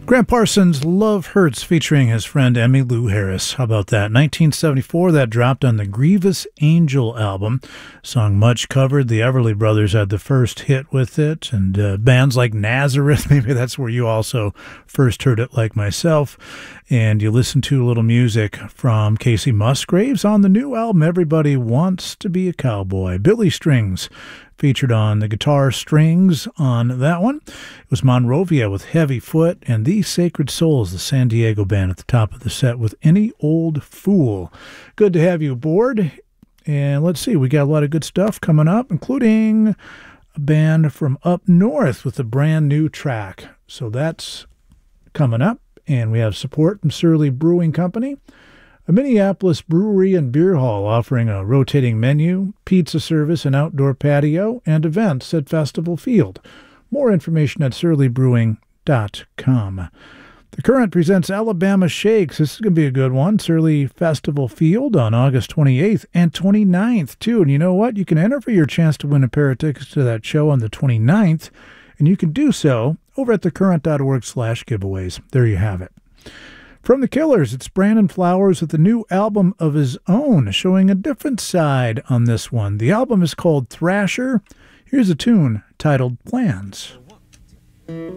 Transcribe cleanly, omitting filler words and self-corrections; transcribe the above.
Grant Parsons' Love Hurts featuring his friend Emmylou Harris. How about that? 1974, that dropped on the Grievous Angel album. Song much covered. The Everly Brothers had the first hit with it, and bands like Nazareth, maybe that's where you also first heard it, like myself. And you listen to a little music from Casey Musgraves on the new album, Everybody Wants to Be a Cowboy. Billy Strings featured on the guitar strings on that one. It was Monrovia with Heavy Foot, and The Sacred Souls, the San Diego band, at the top of the set with Any Old Fool. Good to have you aboard. And let's see, we got a lot of good stuff coming up, including a band from up north with a brand new track. So that's coming up. And we have support from Surly Brewing Company, a Minneapolis brewery and beer hall offering a rotating menu, pizza service, an outdoor patio, and events at Festival Field. More information at surlybrewing.com. The Current presents Alabama Shakes. This is going to be a good one. Surly Festival Field on August 28th and 29th, too. And you know what? You can enter for your chance to win a pair of tickets to that show on the 29th, and you can do so over at thecurrent.org/giveaways. There you have it. From the Killers, it's Brandon Flowers with a new album of his own, showing a different side on this one. The album is called Thrasher. Here's a tune titled Plans. Thank